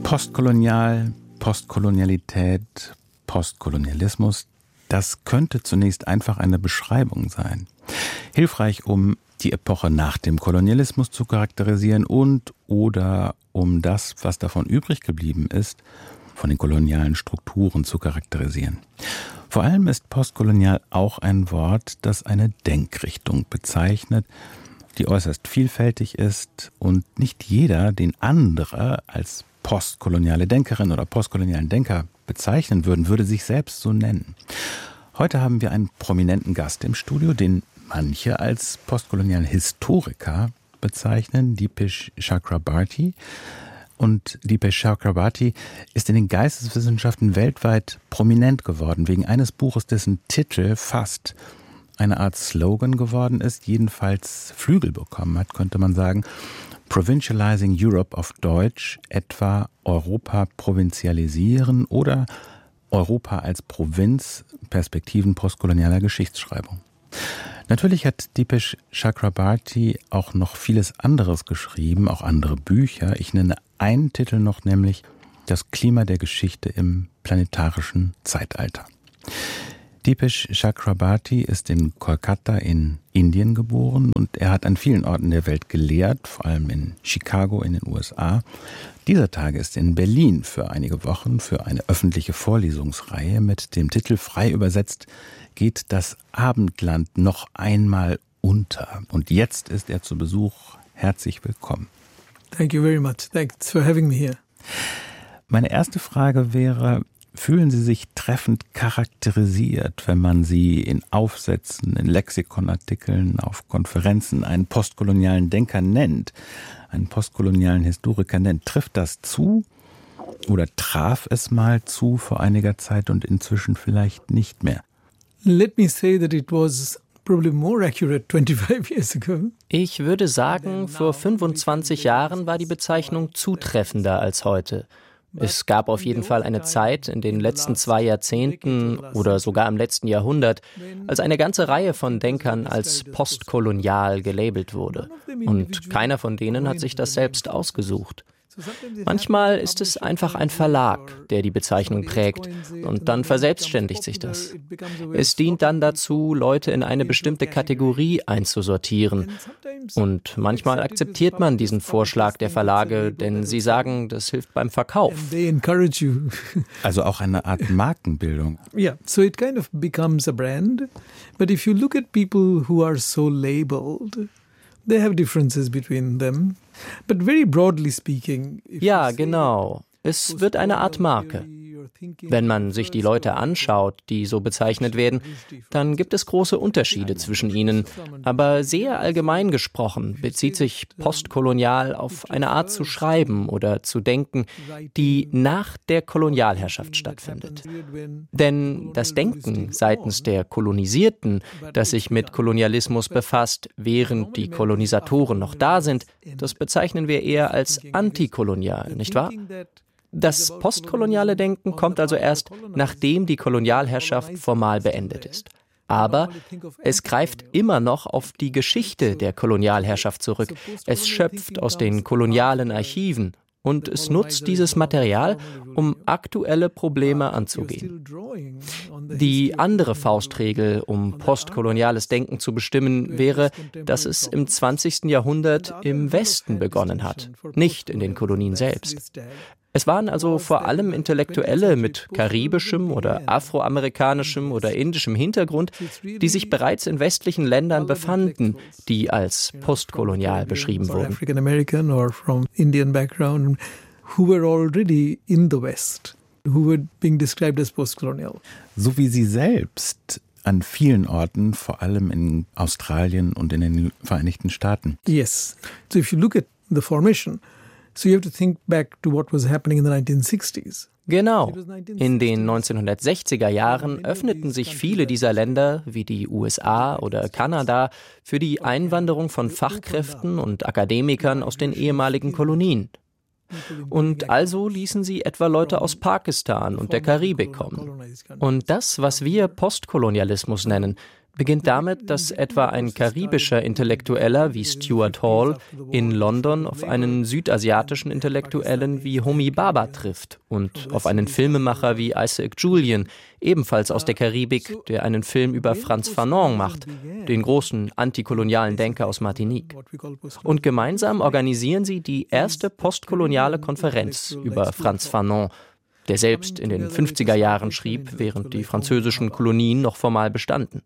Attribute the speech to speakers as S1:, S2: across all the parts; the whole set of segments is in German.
S1: Postkolonial, Postkolonialität, Postkolonialismus, das könnte zunächst einfach eine Beschreibung sein. Hilfreich, um die Epoche nach dem Kolonialismus zu charakterisieren und oder um das, was davon übrig geblieben ist, von den kolonialen Strukturen zu charakterisieren. Vor allem ist postkolonial auch ein Wort, das eine Denkrichtung bezeichnet, die äußerst vielfältig ist und nicht jeder, den andere als postkoloniale Denkerin oder postkolonialen Denker bezeichnen würden, würde sich selbst so nennen. Heute haben wir einen prominenten Gast im Studio, den manche als postkolonialen Historiker bezeichnen, Deepesh Chakrabarty. Und Deepesh Chakrabarty ist in den Geisteswissenschaften weltweit prominent geworden, wegen eines Buches, dessen Titel fast eine Art Slogan geworden ist, jedenfalls Flügel bekommen hat, könnte man sagen. Provincializing Europe auf Deutsch, etwa Europa provinzialisieren oder Europa als Provinz, Perspektiven postkolonialer Geschichtsschreibung. Natürlich hat Deepesh Chakrabarty auch noch vieles anderes geschrieben, auch andere Bücher. Ich nenne einen Titel noch, nämlich Das Klima der Geschichte im planetarischen Zeitalter. Deepesh Chakrabarty ist in Kolkata in Indien geboren und er hat an vielen Orten der Welt gelehrt, vor allem in Chicago in den USA. Dieser Tage ist in Berlin für einige Wochen für eine öffentliche Vorlesungsreihe mit dem Titel frei übersetzt geht das Abendland noch einmal unter. Und jetzt ist er zu Besuch. Herzlich willkommen.
S2: Thank you very much. Thanks for having me here.
S1: Meine erste Frage wäre, fühlen Sie sich treffend charakterisiert, wenn man Sie in Aufsätzen, in Lexikonartikeln, auf Konferenzen einen postkolonialen Denker nennt, einen postkolonialen Historiker nennt? Trifft das zu oder traf es mal zu vor einiger Zeit und inzwischen vielleicht nicht mehr?
S2: Let me say that it was probably more accurate 25 years ago.
S3: Ich würde sagen, vor 25 Jahren war die Bezeichnung zutreffender als heute. Es gab auf jeden Fall eine Zeit in den letzten 2 Jahrzehnten oder sogar im letzten Jahrhundert, als eine ganze Reihe von Denkern als postkolonial gelabelt wurde. Und keiner von denen hat sich das selbst ausgesucht. Manchmal ist es einfach ein Verlag, der die Bezeichnung prägt, und dann verselbstständigt sich das. Es dient dann dazu, Leute in eine bestimmte Kategorie einzusortieren. Und manchmal akzeptiert man diesen Vorschlag der Verlage, denn sie sagen, das hilft beim Verkauf.
S1: Also auch eine Art Markenbildung.
S2: Yeah, so it kind of becomes a brand. But if you look at people who are so labeled, they have differences between them. But very broadly speaking,
S3: ja, genau. Es wird eine Art Marke. Wenn man sich die Leute anschaut, die so bezeichnet werden, dann gibt es große Unterschiede zwischen ihnen. Aber sehr allgemein gesprochen bezieht sich postkolonial auf eine Art zu schreiben oder zu denken, die nach der Kolonialherrschaft stattfindet. Denn das Denken seitens der Kolonisierten, das sich mit Kolonialismus befasst, während die Kolonisatoren noch da sind, das bezeichnen wir eher als antikolonial, nicht wahr? Das postkoloniale Denken kommt also erst, nachdem die Kolonialherrschaft formal beendet ist. Aber es greift immer noch auf die Geschichte der Kolonialherrschaft zurück. Es schöpft aus den kolonialen Archiven und es nutzt dieses Material, um aktuelle Probleme anzugehen. Die andere Faustregel, um postkoloniales Denken zu bestimmen, wäre, dass es im 20. Jahrhundert im Westen begonnen hat, nicht in den Kolonien selbst. Es waren also vor allem Intellektuelle mit karibischem oder afroamerikanischem oder indischem Hintergrund, die sich bereits in westlichen Ländern befanden, die als postkolonial beschrieben wurden.
S2: African American or from Indian background who were already in the West, who were being described as postcolonial.
S1: So wie Sie selbst an vielen Orten, vor allem in Australien und in den Vereinigten Staaten.
S2: Yes. So if you look at the formation, so you have to think back to what was happening in the 1960s.
S3: Genau. In den 1960er Jahren öffneten sich viele dieser Länder, wie die USA oder Kanada, für die Einwanderung von Fachkräften und Akademikern aus den ehemaligen Kolonien. Und also ließen sie etwa Leute aus Pakistan und der Karibik kommen. Und das, was wir Postkolonialismus nennen, beginnt damit, dass etwa ein karibischer Intellektueller wie Stuart Hall in London auf einen südasiatischen Intellektuellen wie Homi Bhabha trifft und auf einen Filmemacher wie Isaac Julian, ebenfalls aus der Karibik, der einen Film über Frantz Fanon macht, den großen antikolonialen Denker aus Martinique. Und gemeinsam organisieren sie die erste postkoloniale Konferenz über Frantz Fanon, der selbst in den 50er Jahren schrieb, während die französischen Kolonien noch formal bestanden.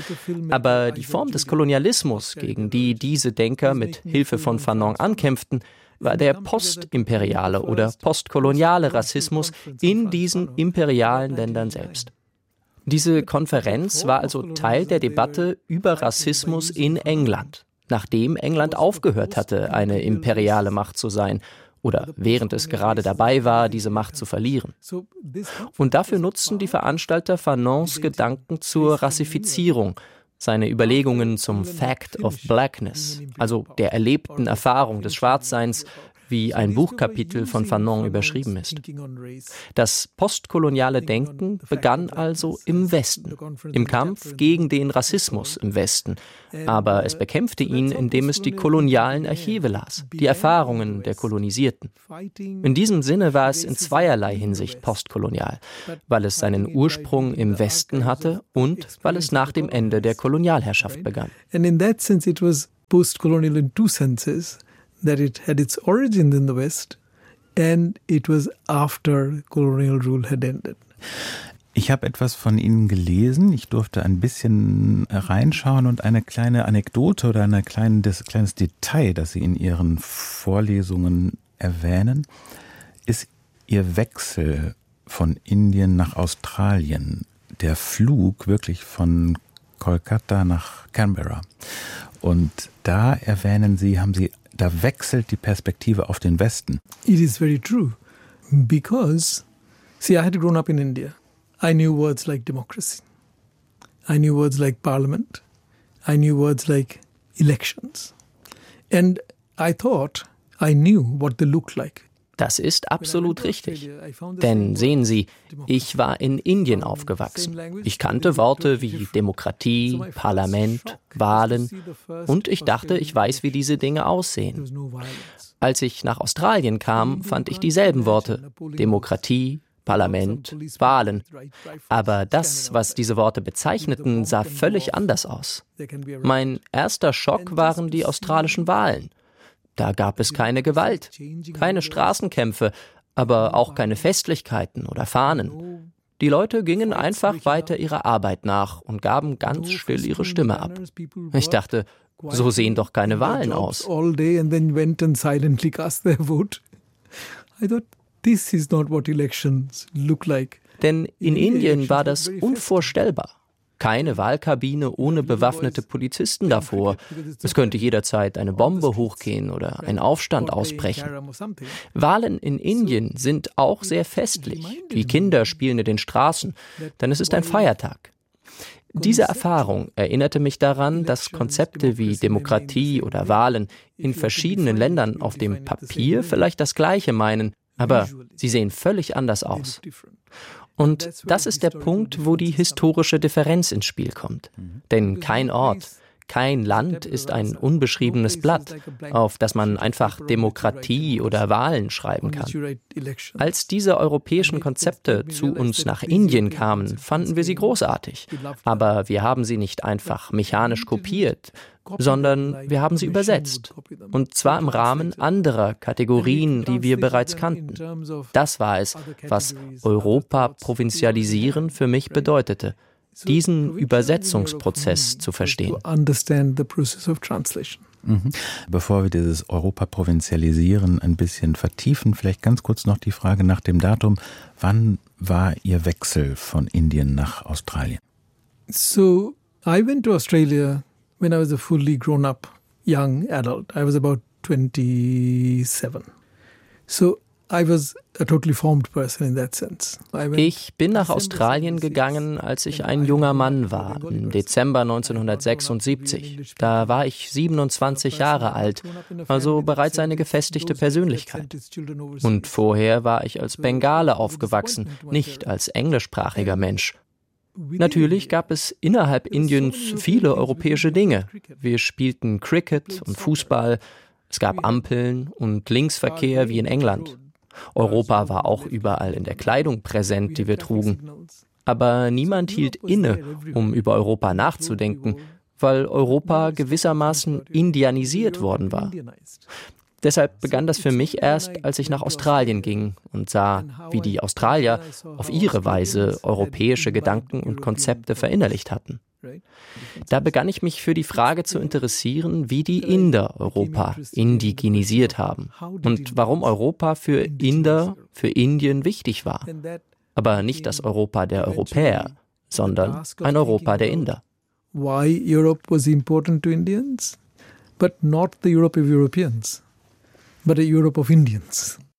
S3: Aber die Form des Kolonialismus, gegen die diese Denker mit Hilfe von Fanon ankämpften, war der postimperiale oder postkoloniale Rassismus in diesen imperialen Ländern selbst. Diese Konferenz war also Teil der Debatte über Rassismus in England, nachdem England aufgehört hatte, eine imperiale Macht zu sein, oder während es gerade dabei war, diese Macht zu verlieren. Und dafür nutzten die Veranstalter Fanons Gedanken zur Rassifizierung, seine Überlegungen zum Fact of Blackness, also der erlebten Erfahrung des Schwarzseins, wie ein Buchkapitel von Fanon überschrieben ist. Das postkoloniale Denken begann also im Westen, im Kampf gegen den Rassismus im Westen. Aber es bekämpfte ihn, indem es die kolonialen Archive las, die Erfahrungen der Kolonisierten. In diesem Sinne war es in zweierlei Hinsicht postkolonial, weil es seinen Ursprung im Westen hatte und weil es nach dem Ende der Kolonialherrschaft begann.
S2: And in that sense it was post-colonial in two senses. That it had its origins in the West and it was after colonial rule had ended.
S1: Ich habe etwas von Ihnen gelesen. Ich durfte ein bisschen reinschauen und eine kleine Anekdote oder ein kleines Detail, das Sie in Ihren Vorlesungen erwähnen, ist Ihr Wechsel von Indien nach Australien. Der Flug wirklich von Kolkata nach Canberra. Und da erwähnen Sie, da wechselt die Perspektive auf den Westen.
S2: It is very true. Because, see, I had grown up in India. I knew words like democracy. I knew words like parliament. I knew words like elections. And I thought I knew what they looked like.
S3: Das ist absolut richtig. Denn sehen Sie, ich war in Indien aufgewachsen. Ich kannte Worte wie Demokratie, Parlament, Wahlen und ich dachte, ich weiß, wie diese Dinge aussehen. Als ich nach Australien kam, fand ich dieselben Worte: Demokratie, Parlament, Wahlen. Aber das, was diese Worte bezeichneten, sah völlig anders aus. Mein erster Schock waren die australischen Wahlen. Da gab es keine Gewalt, keine Straßenkämpfe, aber auch keine Festlichkeiten oder Fahnen. Die Leute gingen einfach weiter ihrer Arbeit nach und gaben ganz still ihre Stimme ab. Ich dachte, so sehen doch keine Wahlen aus. Denn in Indien war das unvorstellbar. Keine Wahlkabine ohne bewaffnete Polizisten davor. Es könnte jederzeit eine Bombe hochgehen oder ein Aufstand ausbrechen. Wahlen in Indien sind auch sehr festlich. Die Kinder spielen in den Straßen, denn es ist ein Feiertag. Diese Erfahrung erinnerte mich daran, dass Konzepte wie Demokratie oder Wahlen in verschiedenen Ländern auf dem Papier vielleicht das Gleiche meinen, aber sie sehen völlig anders aus. Und das ist der Punkt, wo die historische Differenz ins Spiel kommt. Denn kein Ort, kein Land ist ein unbeschriebenes Blatt, auf das man einfach Demokratie oder Wahlen schreiben kann. Als diese europäischen Konzepte zu uns nach Indien kamen, fanden wir sie großartig. Aber wir haben sie nicht einfach mechanisch kopiert, sondern wir haben sie übersetzt. Und zwar im Rahmen anderer Kategorien, die wir bereits kannten. Das war es, was Europa provinzialisieren für mich bedeutete. Diesen Übersetzungsprozess zu verstehen.
S1: Bevor wir dieses Europa-Provinzialisieren ein bisschen vertiefen, vielleicht ganz kurz noch die Frage nach dem Datum. Wann war Ihr Wechsel von Indien nach Australien?
S2: So, I went to Australia when I was a fully grown-up young adult. I was about 27. So, I was a totally formed person in that sense.
S3: Ich bin nach Australien gegangen, als ich ein junger Mann war, im Dezember 1976. Da war ich 27 Jahre alt, also bereits eine gefestigte Persönlichkeit. Und vorher war ich als Bengale aufgewachsen, nicht als englischsprachiger Mensch. Natürlich gab es innerhalb Indiens viele europäische Dinge. Wir spielten Cricket und Fußball, es gab Ampeln und Linksverkehr wie in England. Europa war auch überall in der Kleidung präsent, die wir trugen. Aber niemand hielt inne, um über Europa nachzudenken, weil Europa gewissermaßen indianisiert worden war. Deshalb begann das für mich erst, als ich nach Australien ging und sah, wie die Australier auf ihre Weise europäische Gedanken und Konzepte verinnerlicht hatten. Da begann ich mich für die Frage zu interessieren, wie die Inder Europa indigenisiert haben und warum Europa für Inder, für Indien wichtig war. Aber nicht das Europa der Europäer, sondern ein Europa der Inder.
S2: Why Europe was important to Indians, but not the Europe of Europeans, but a Europe of Indians.